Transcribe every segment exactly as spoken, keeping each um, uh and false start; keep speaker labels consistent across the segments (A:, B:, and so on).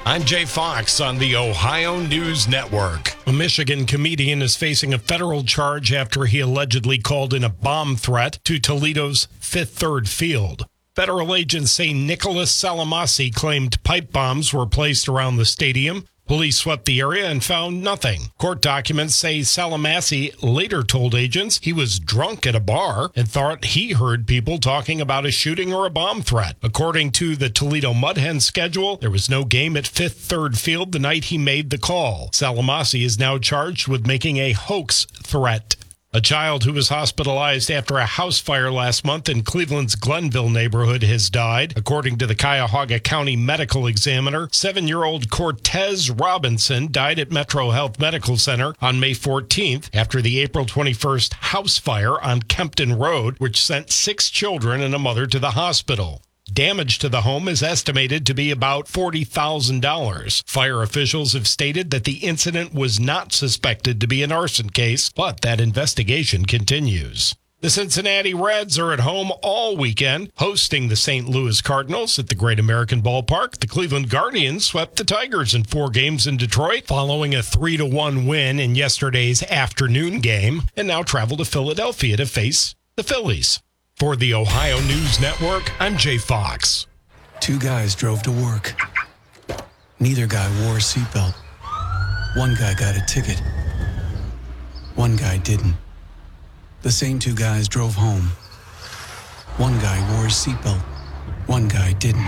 A: I'm Jay Fox on the Ohio News Network. A Michigan comedian is facing a federal charge after he allegedly called in a bomb threat to Toledo's Fifth Third Field. Federal agents say Nicholas Salamasi claimed pipe bombs were placed around the stadium. Police swept the area and found nothing. Court documents say Salamasi later told agents he was drunk at a bar and thought he heard people talking about a shooting or a bomb threat. According to the Toledo Mud Hens schedule, there was no game at Fifth Third Field the night he made the call. Salamasi is now charged with making a hoax threat. A child who was hospitalized after a house fire last month in Cleveland's Glenville neighborhood has died. According to the Cuyahoga County Medical Examiner, seven-year-old Cortez Robinson died at Metro Health Medical Center on May fourteenth after the April twenty-first house fire on Kempton Road, which sent six children and a mother to the hospital. Damage to the home is estimated to be about forty thousand dollars. Fire officials have stated that the incident was not suspected to be an arson case, but that investigation continues. The Cincinnati Reds are at home all weekend, hosting the Saint Louis Cardinals at the Great American Ballpark. The Cleveland Guardians swept the Tigers in four games in Detroit, following a three to one win in yesterday's afternoon game, and now travel to Philadelphia to face the Phillies. For the Ohio News Network, I'm Jay Fox.
B: Two guys drove to work. Neither guy wore a seatbelt. One guy got a ticket. One guy didn't. The same two guys drove home. One guy wore a seatbelt. One guy didn't.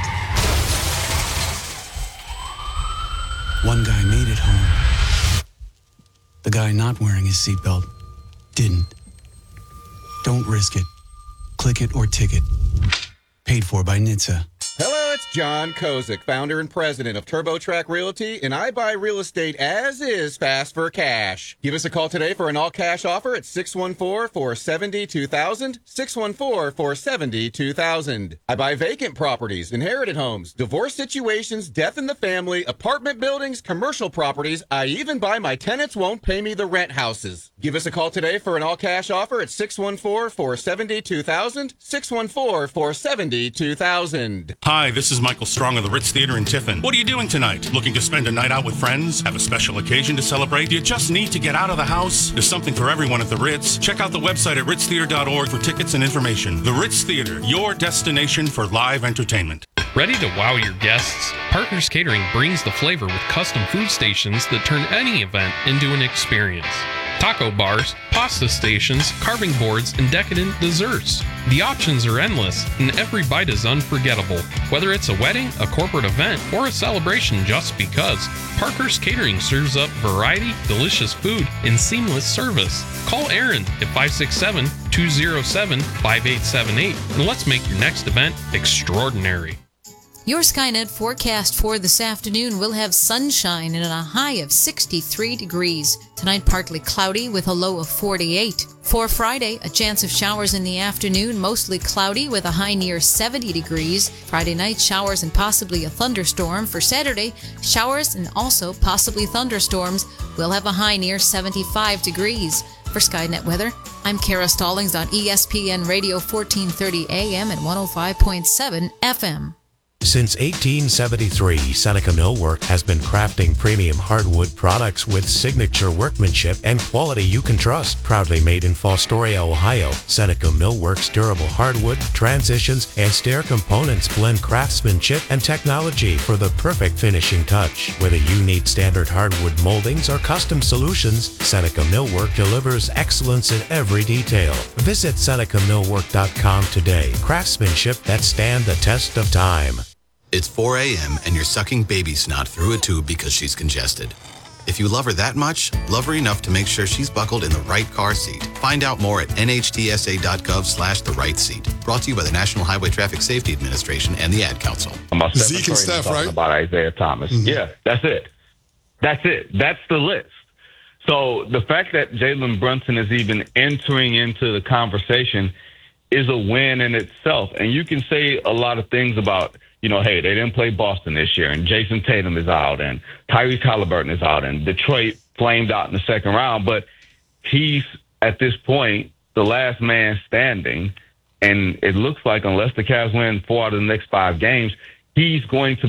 B: One guy made it home. The guy not wearing his seatbelt didn't. Don't risk it. Click it or ticket. Paid for by N H T S A.
C: Hello, it's John Kozik, founder and president of TurboTrack Realty, and I buy real estate as is fast for cash. Give us a call today for an all-cash offer at six one four, four seven zero, two thousand, six one four, four seven zero, two thousand. I buy vacant properties, inherited homes, divorce situations, death in the family, apartment buildings, commercial properties. I even buy my tenants won't pay me the rent houses. Give us a call today for an all-cash offer at six one four, four seven zero, two thousand, six one four, four seven zero, two thousand.
D: Hi, this is Michael Strong of the Ritz Theater in Tiffin. What are you doing tonight? Looking to spend a night out with friends? Have a special occasion to celebrate? Do you just need to get out of the house? There's something for everyone at the Ritz. Check out the website at ritz theater dot org for tickets and information. The Ritz Theater, your destination for live entertainment.
E: Ready to wow your guests? Parker's Catering brings the flavor with custom food stations that turn any event into an experience. Taco bars, pasta stations, carving boards, and decadent desserts. The options are endless, and every bite is unforgettable. Whether it's a wedding, a corporate event, or a celebration just because, Parker's Catering serves up variety, delicious food, and seamless service. Call Aaron at five six seven, two zero seven, five eight seven eight, and let's make your next event extraordinary.
F: Your Skynet forecast for this afternoon will have sunshine and a high of sixty-three degrees. Tonight, partly cloudy with a low of forty-eight. For Friday, a chance of showers in the afternoon, mostly cloudy with a high near seventy degrees. Friday night, showers and possibly a thunderstorm. For Saturday, showers and also possibly thunderstorms. We'll have a high near seventy-five degrees. For Skynet weather, I'm Kara Stallings on E S P N Radio fourteen thirty A M and one oh five point seven F M.
G: Since eighteen seventy-three, Seneca Millwork has been crafting premium hardwood products with signature workmanship and quality you can trust. Proudly made in Fostoria, Ohio, Seneca Millwork's durable hardwood, transitions, and stair components blend craftsmanship and technology for the perfect finishing touch. Whether you need standard hardwood moldings or custom solutions, Seneca Millwork delivers excellence in every detail. Visit Seneca Millwork dot com today. Craftsmanship that stand the test of time.
H: It's four a.m. and you're sucking baby snot through a tube because she's congested. If you love her that much, love her enough to make sure she's buckled in the right car seat. Find out more at N H T S A dot gov slash the right seat. Brought to you by the National Highway Traffic Safety Administration and the Ad Council.
I: Zeke and Steph, right?
J: About Isaiah Thomas. Mm-hmm. Yeah, that's it. That's it. That's the list. So the fact that Jalen Brunson is even entering into the conversation is a win in itself. And you can say a lot of things about, you know, hey, they didn't play Boston this year, and Jason Tatum is out, and Tyrese Halliburton is out, and Detroit flamed out in the second round. But he's, at this point, the last man standing, and it looks like unless the Cavs win four out of the next five games, he's going to